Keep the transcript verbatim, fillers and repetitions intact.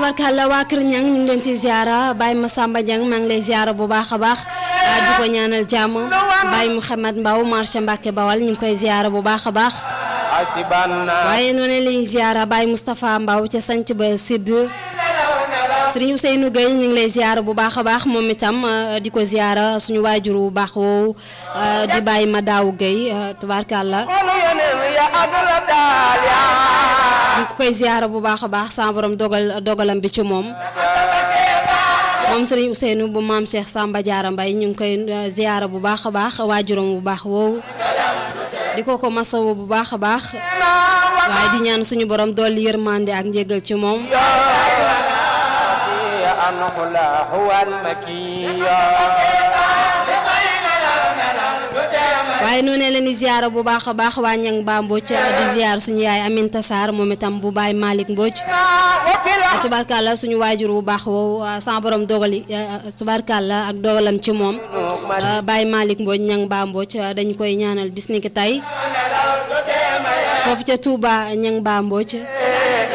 tubarkalla waa kër ñang ñu ngi leen ci ziara Baye Massamba Dieng maa ngi lay ziara bu baax a baax di ko ñaanal jàmm Baye Mouhamed Mbaw marché Mbacke Bawal ñu ngi koy ziara bu baax a baax waaye noonu lañuy ziara Baye Moustapha Mbaw ca sanc ba sidd Serigne Ousseynou Gueye ñu ngi lay ziara bu baax a baax moom itam di ko ziara suñu waajur bu baax woowu di Baye Madaaw Gueye tubarkalla ñu ko koy ziara bu baax a baax sa borom dogal dogalam bi ci moom moom Serigne Ousseynou bu maam Cheikh Samba Diarra Mbaye ñu ngi koy ziara bu baax a baax waajuram bu baax woowu di ko ko masawu bu baax a baax waaye di ñaan suñu borom dolli yërmande ak njégal ci moom waaye noonu leen di ziara bu baax a baax waa ñang ba Mbodj di ziar suñu yaay Aminta Sarr moom itam bu Baye Malick Mbodj tubarkalla suñu waajur bu baax woowu sa borom dogali tubarkalla ak dogalam ci moom Baye Malick Mbodj ñang ba Mbodj dañ koy ñaanal bis ni ki tey foofu ca Touba ñang ba Mbodj